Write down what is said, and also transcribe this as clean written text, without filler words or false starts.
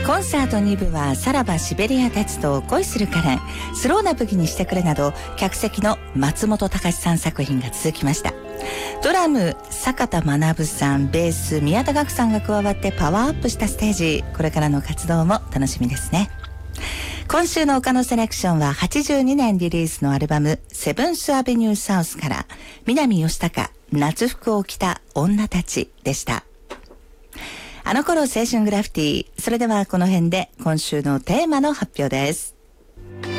コンサート2部はさらばシベリア鉄道恋するカレン、スローなブギにしてくれなど客席の松本隆さん作品が続きました。ドラム坂田学さん、ベース宮田岳さんが加わってパワーアップしたステージ、これからの活動も楽しみですね。今週の岡野セレクションは82年リリースのアルバムセブンスアベニューサウスから南義孝、夏服を着た女たちでした。あの頃青春グラフィティ。それではこの辺で今週のテーマの発表です。